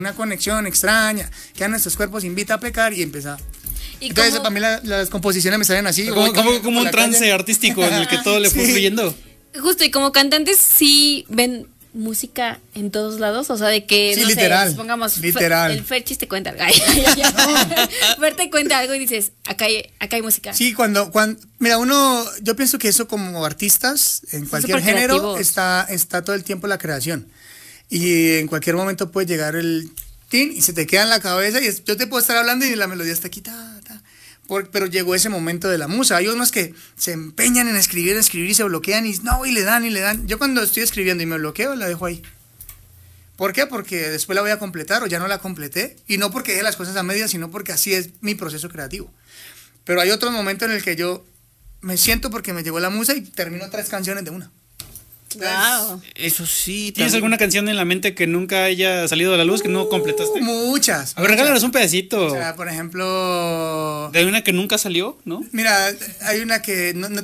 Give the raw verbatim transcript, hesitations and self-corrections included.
una conexión extraña, que a nuestros cuerpos invita a pecar y empezaba. ¿Y Entonces, cómo- para mí la- las composiciones me salen así. Como, voy como, caminando como por un la trance calle. artístico en el que todo le fue Sí. fluyendo. Justo, y como cantantes sí ven música en todos lados, o sea, de que, Sí, no literal, sé, supongamos, Fe- literal. el Ferchis te cuenta algo. Ay, ay, ay, ay. Fer te cuenta algo y dices, acá hay, acá hay música. Sí, cuando, cuando, mira, uno, yo pienso que eso como artistas, en cualquier súper género, creativos. está, está todo el tiempo la creación. Y en cualquier momento puede llegar el tin y se te queda en la cabeza y es- yo te puedo estar hablando y la melodía está aquí, ta, ta. Por- pero llegó ese momento de la musa. Hay unos que se empeñan en escribir, en escribir y se bloquean y no, y le dan y le dan. Yo cuando estoy escribiendo y me bloqueo, la dejo ahí. ¿Por qué? Porque después la voy a completar o ya no la completé. Y no porque deje las cosas a medias, sino porque así es mi proceso creativo. Pero hay otro momento en el que yo me siento porque me llegó la musa y termino tres canciones de una. Wow. Eso sí. ¿Tienes también. alguna canción en la mente que nunca haya salido a la luz, que no completaste? Uh, muchas. A ver, regálanos un pedacito. O sea, por ejemplo, De una que nunca salió, ¿no? mira, hay una que no, no